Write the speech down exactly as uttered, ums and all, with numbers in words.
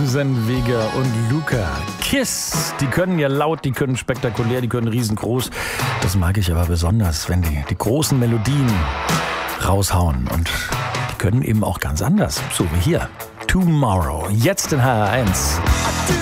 Suzanne Vega und Luca. Kiss, die können ja laut, die können spektakulär, die können riesengroß. Das mag ich aber besonders, wenn die die großen Melodien raushauen. Und die können eben auch ganz anders, so wie hier. Tomorrow, jetzt in H R eins.